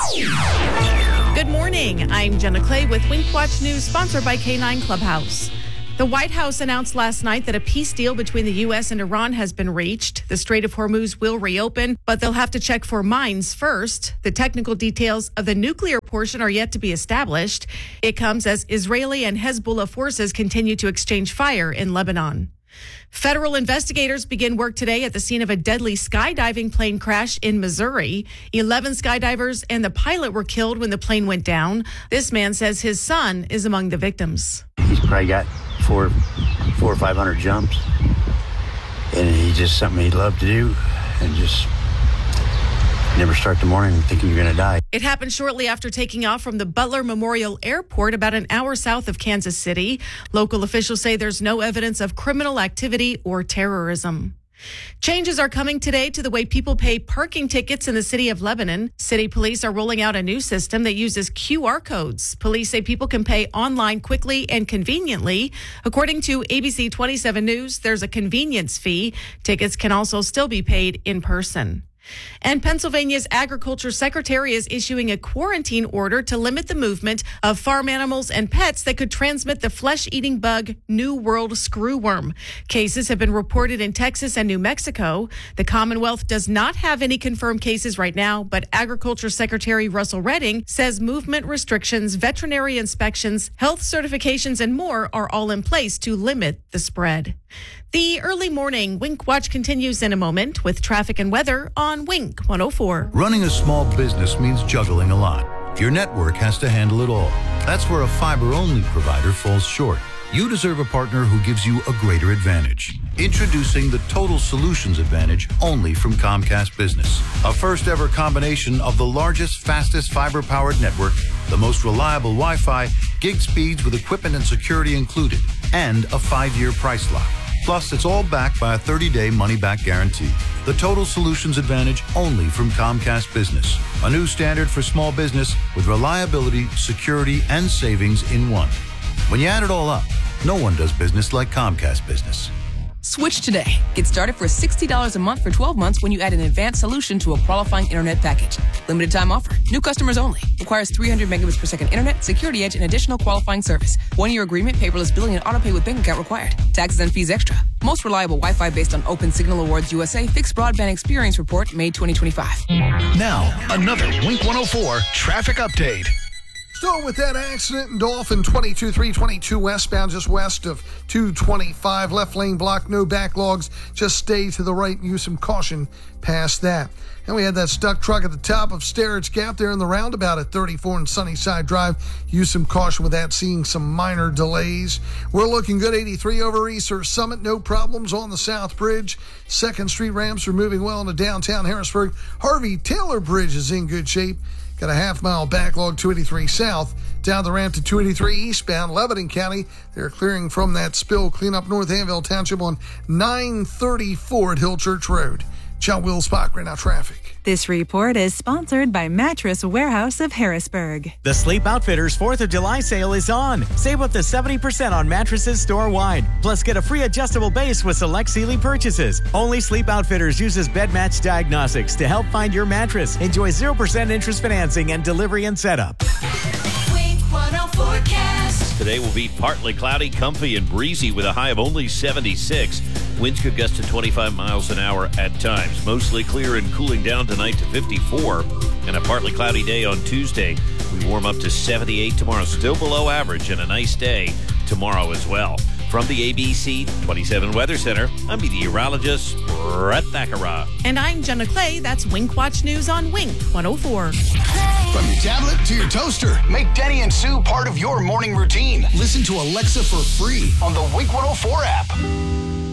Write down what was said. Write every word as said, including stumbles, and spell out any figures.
Good morning. I'm Jenna Clay with Wink Watch News, sponsored by K nine Clubhouse. The White House announced last night that a peace deal between the U S and Iran has been reached. The Strait of Hormuz will reopen, but they'll have to check for mines first. The technical details of the nuclear portion are yet to be established. It comes as Israeli and Hezbollah forces continue to exchange fire in Lebanon. Federal investigators begin work today at the scene of a deadly skydiving plane crash in Missouri. eleven skydivers and the pilot were killed when the plane went down. This man says his son is among the victims. He's probably got four, four or five hundred jumps, and he just something he loved to do, and just never start the morning thinking you're going to die. It happened shortly after taking off from the Butler Memorial Airport about an hour south of Kansas City. Local officials say there's no evidence of criminal activity or terrorism. Changes are coming today to the way people pay parking tickets in the city of Lebanon. City police are rolling out a new system that uses Q R codes. Police say people can pay online quickly and conveniently. According to A B C twenty-seven News, there's a convenience fee. Tickets can also still be paid in person. And Pennsylvania's agriculture secretary is issuing a quarantine order to limit the movement of farm animals and pets that could transmit the flesh-eating bug New World screwworm. Cases have been reported in Texas and New Mexico. The Commonwealth does not have any confirmed cases right now, but Agriculture Secretary Russell Redding says movement restrictions, veterinary inspections, health certifications, and more are all in place to limit the spread. The early morning Wink Watch continues in a moment with traffic and weather on Wink one oh four. Running a small business means juggling a lot. Your network has to handle it all. That's where a fiber-only provider falls short. You deserve a partner who gives you a greater advantage. Introducing the Total Solutions Advantage only from Comcast Business. A first-ever combination of the largest, fastest fiber-powered network, the most reliable Wi-Fi, gig speeds with equipment and security included, and a five-year price lock. Plus, it's all backed by a thirty-day money-back guarantee. The Total Solutions Advantage only from Comcast Business. A new standard for small business with reliability, security, and savings in one. When you add it all up, no one does business like Comcast Business. Switch today. Get started for sixty dollars a month for twelve months when you add an advanced solution to a qualifying internet package. Limited time offer. New customers only. Requires three hundred megabits per second internet, security edge, and additional qualifying service. One-year agreement, paperless billing, and autopay with bank account required. Taxes and fees extra. Most reliable Wi-Fi based on Open Signal Awards U S A Fixed Broadband Experience Report, May twenty twenty-five. Now, another Wink one oh four traffic update. Still with that accident in Dolphin, twenty-two three twenty-two westbound, just west of two twenty-five. Left lane blocked, no backlogs. Just stay to the right and use some caution past that. And we had that stuck truck at the top of Sterrett's Gap there in the roundabout at thirty-four and Sunnyside Drive. Use some caution with that, seeing some minor delays. We're looking good. eighty-three over Easter Summit, no problems on the South Bridge. Second Street ramps are moving well into downtown Harrisburg. Harvey Taylor Bridge is in good shape. Got a half mile backlog, two eighty-three south. Down the ramp to two eighty-three eastbound, Lebanon County. They're clearing from that spill. Clean up North Annville Township on nine thirty-four at Hill Church Road. John Will Spot, right now traffic. This report is sponsored by Mattress Warehouse of Harrisburg. The Sleep Outfitters fourth of July sale is on. Save up to seventy percent on mattresses store-wide. Plus, get a free adjustable base with select Sealy purchases. Only Sleep Outfitters uses Bed Match Diagnostics to help find your mattress. Enjoy zero percent interest financing and delivery and setup. Wink one oh forecast. Today will be partly cloudy, comfy, and breezy with a high of only seventy-six. Winds could gust to twenty-five miles an hour at times. Mostly clear and cooling down tonight to fifty-four. And a partly cloudy day on Tuesday. We warm up to seventy-eight tomorrow. Still below average, and a nice day tomorrow as well. From the A B C twenty-seven Weather Center, I'm meteorologist Brett Thakara. And I'm Jenna Clay. That's Wink Watch News on Wink one oh four. From your tablet to your toaster, make Denny and Sue part of your morning routine. Listen to Alexa for free on the Wink one oh four app.